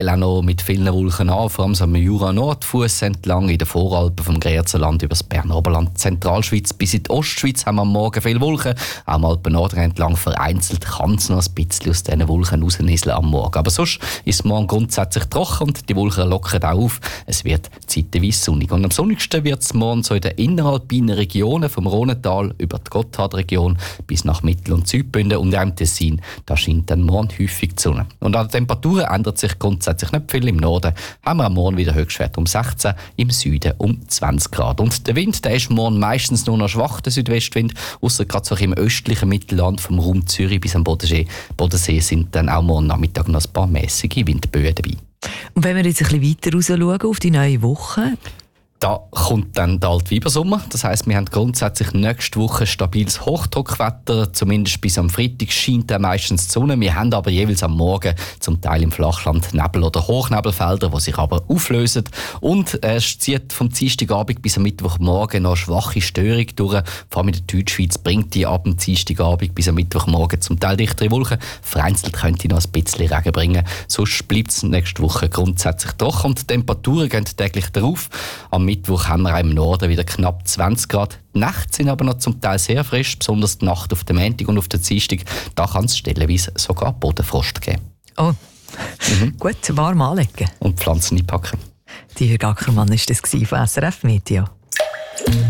auch noch mit vielen Wolken an, vor allem so am Jura-Nordfuss entlang, in den Voralpen vom Grenzerland über das Berner Oberland, Zentralschweiz bis in die Ostschweiz haben wir am Morgen viele Wolken. Auch am Alpen-Norden entlang vereinzelt kann es noch ein bisschen aus diesen Wolken rausnieseln am Morgen. Aber sonst ist es morgen grundsätzlich trocken und die Wolken lockern auch auf. Es wird zeitweise sonnig. Und am sonnigsten wird es morgen so in den inneralpinen Regionen vom Rhonental über die Gotthardregion bis nach Mittel- und Südbünden und auch im Tessin. Da scheint dann morgen häufig die Sonne. Und an den Temperaturen ändert sich grundsätzlich nicht viel. Im Norden haben wir am Morgen wieder Höchstwert um 16, im Süden um 20 Grad. Und der Wind, der ist morgen meistens nur noch schwach, der Südwestwind, ausser gerade so im östlichen Mittelland vom Raum Zürich bis am Bodensee sind dann auch morgen Nachmittag noch ein paar mäßige Windböen dabei. Und wenn wir jetzt ein bisschen weiter raus schauen auf die neue Woche? Da kommt dann der Altweibersommer. Das heisst, wir haben grundsätzlich nächste Woche stabiles Hochdruckwetter. Zumindest bis am Freitag scheint dann meistens die Sonne. Wir haben aber jeweils am Morgen zum Teil im Flachland Nebel- oder Hochnebelfelder, die sich aber auflösen. Und es zieht vom Dienstagabend bis am Mittwochmorgen noch eine schwache Störung durch. Vor allem in der Deutschschweiz bringt die ab dem Dienstagabend bis am Mittwochmorgen zum Teil dichtere Wolken. Vereinzelt könnte noch ein bisschen Regen bringen. Sonst bleibt es nächste Woche grundsätzlich trocken und die Temperaturen gehen täglich darauf. Am Mittwoch haben wir auch im Norden wieder knapp 20 Grad. Die Nächte sind aber noch zum Teil sehr frisch, besonders die Nacht auf dem Montag und auf den Dienstag. Da kann es stellenweise sogar Bodenfrost geben. Oh, gut, warm anlegen. Und Pflanzen einpacken. Die Herr Gackermann war das von SRF Meteo.